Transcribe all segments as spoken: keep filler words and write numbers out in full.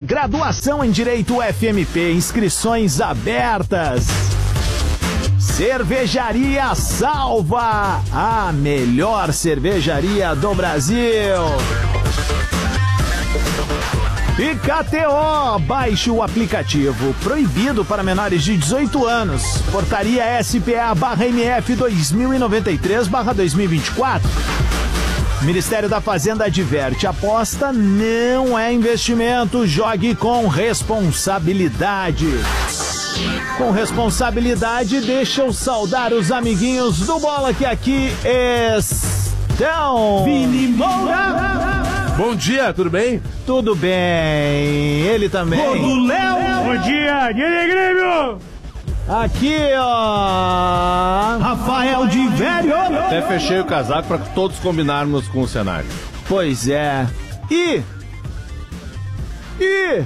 Graduação em Direito F M P, inscrições abertas. Cervejaria Salva, a melhor cervejaria do Brasil. E K T O, baixe o aplicativo, proibido para menores de dezoito anos. Portaria S P A barra M F dois mil e noventa e três barra dois mil e vinte e quatro. Ministério da Fazenda adverte, aposta não é investimento, jogue com responsabilidade. Com responsabilidade, deixa eu saudar os amiguinhos do Bola que aqui estão. Vini Moura. Bom dia, tudo bem? Tudo bem, ele também. Gordo Léo. Bom dia, dia de Grêmio. Aqui, ó, Rafael de Velho. Até fechei o casaco para todos combinarmos com o cenário. Pois é. E... E...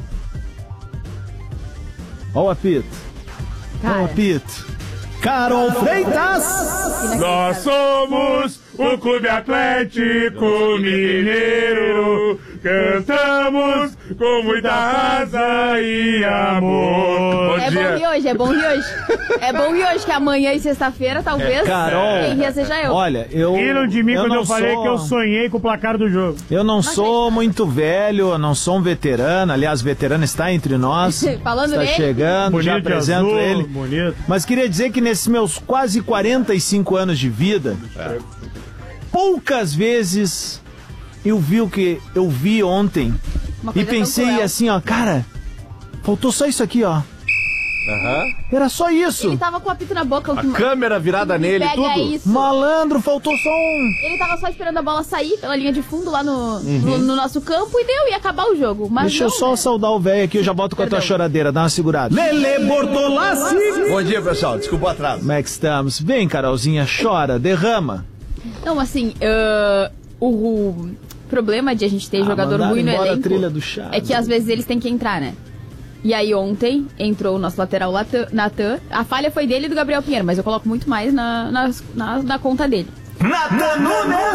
Ó o apito. Ó o apito. Carol Freitas. Nós somos o Clube Atlético Mineiro. Cantamos com muita raça e amor. É bom rir hoje, é bom rir hoje. É bom rir hoje, que amanhã e sexta-feira, talvez, Carol, quem ria seja eu. Olha, eu... Riram de mim eu quando não eu falei sou... que eu sonhei com o placar do jogo. Eu não sou muito velho, eu não sou um veterano. Aliás, veterano está entre nós. Falando está nele. chegando, Bonito já de apresento azul, ele. bonito. Mas queria dizer que nesses meus quase quarenta e cinco anos de vida, é. poucas vezes eu vi o que eu vi ontem e pensei assim, ó, cara, faltou só isso aqui, ó. Uhum. Era só isso. Ele tava com o apito na boca. O que A câmera virada nele, pega tudo. É isso. Malandro, faltou só um. Ele tava só esperando a bola sair pela linha de fundo lá no, uhum. no, no nosso campo e deu, ia acabar o jogo. Mas Deixa não, eu só né? saudar o velho aqui, eu já boto com Perdão. a tua choradeira, dá uma segurada. Lele Bortolassi. Bom dia, pessoal, desculpa o atraso. Como é que estamos? Vem, Carolzinha, chora, derrama. Não, assim, uh, o, o problema de a gente ter ah, jogador ruim no elenco a trilha do chá, é que às vezes eles têm que entrar, né? E aí ontem entrou o nosso lateral Natan. A falha foi dele e do Gabriel Pinheiro, mas eu coloco muito mais na, na, na, na conta dele. Natan Nunes!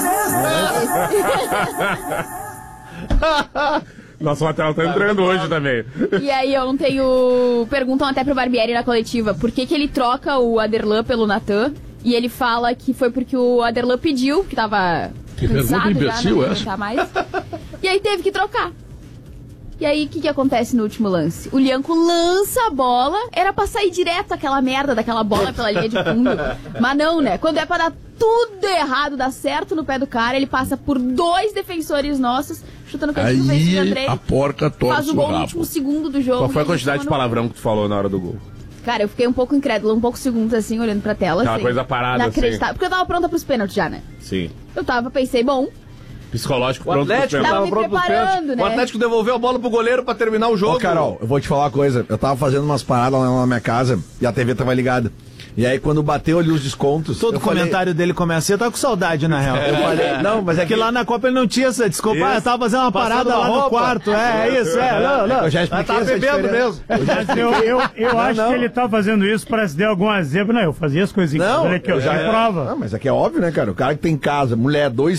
Nosso lateral tá entrando hoje também. E aí ontem o... perguntam até pro Barbieri na coletiva por que, que ele troca o Aderlan pelo Natan. E ele fala que foi porque o Aderlan pediu, que tava que cansado imbecil já, não essa. mais. E aí teve que trocar. E aí, o que que acontece no último lance? O Lianco lança a bola, era pra sair direto aquela merda daquela bola pela linha de fundo. Mas não, né? Quando é pra dar tudo errado, dar certo no pé do cara, ele passa por dois defensores nossos, chutando o cantinho no peito do André. A porca torce faz o gol no último segundo do jogo. Qual foi a quantidade de palavrão no... que tu falou na hora do gol? Cara, eu fiquei um pouco incrédula, um pouco segundos assim, olhando pra tela. Aquela assim, coisa parada, inacreditável. assim. Porque eu tava pronta pros pênaltis já, né? Sim. Eu tava, pensei, bom... Psicológico o pronto Atlético pro tava me pronto preparando, né? O Atlético devolveu a bola pro goleiro pra terminar o jogo. Ô, Carol, eu vou te falar uma coisa. Eu tava fazendo umas paradas lá na minha casa e a T V tava ligada. E aí, quando bateu ali os descontos... Todo comentário falei... dele começa, eu tava com saudade, na real. Eu falei, não, mas é que... Porque lá na Copa ele não tinha essa desculpa, ah, eu tava fazendo uma Passando parada lá roupa. no quarto, é, é isso, é, não, não. Eu já expliquei tava bebendo mesmo. Eu, eu, eu, eu não, acho não. que ele tá fazendo isso para se der alguma zebra. Não, eu fazia as coisinhas. Não, Olha aqui, ó, eu já tem prova. Não, mas aqui é óbvio, né, cara? O cara que tem casa, mulher, dois